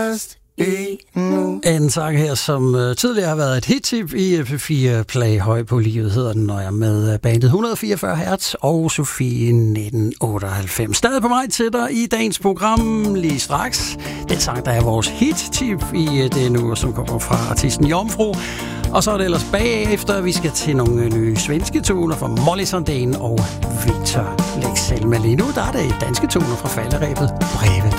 En sang her, som tidligere har været et hit-tip i P4 Play. Høj på livet hedder den, når jeg er med bandet 144 Hertz og Sofie 1998. Stadig på vej til dig i dagens program lige straks. Den sang, der er vores hit-tip i det nu, som kommer fra artisten Jomfru. Og så er det ellers bagefter, vi skal til nogle nye svenske toner fra Molly Sandén og Victor Leksell. Men lige nu, der er det danske toner fra falderæbet Breve,